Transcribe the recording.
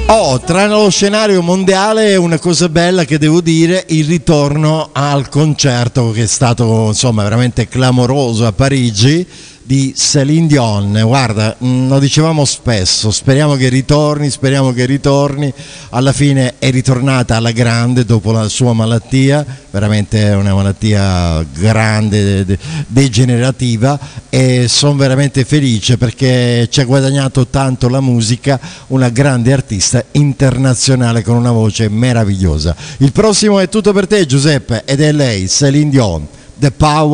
Oh, tra lo scenario mondiale una cosa bella che devo dire, il ritorno al concerto che è stato insomma veramente clamoroso a Parigi di Céline Dion. Guarda, lo dicevamo spesso, speriamo che ritorni, alla fine è ritornata alla grande dopo la sua malattia, veramente una malattia grande, degenerativa, e sono veramente felice perché ci ha guadagnato tanto la musica, una grande artista internazionale con una voce meravigliosa. Il prossimo è tutto per te, Giuseppe, ed è lei, Céline Dion, The Power